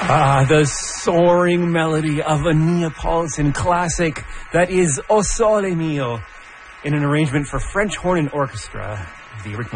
The soaring melody of a Neapolitan classic that is O Sole Mio in an arrangement for French horn and orchestra. The original